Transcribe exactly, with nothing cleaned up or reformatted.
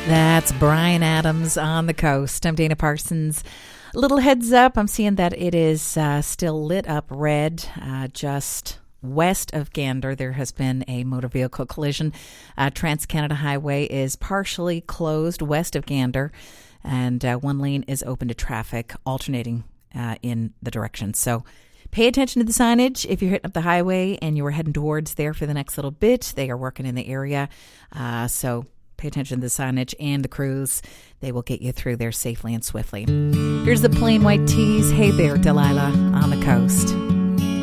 That's Bryan Adams on the coast. I'm Dana Parsons. A little heads up, I'm seeing that it is uh, still lit up red uh, just west of Gander. There has been a motor vehicle collision. Uh, Trans-Canada Highway is partially closed west of Gander, and uh, one lane is open to traffic, alternating uh, in the direction. So pay attention to the signage. If you're hitting up the highway and you are heading towards there for the next little bit, they are working in the area. Uh, so pay attention to the signage and the crews. They will get you through there safely and swiftly. Here's the Plain White Tees. Hey there, Delilah, on the coast.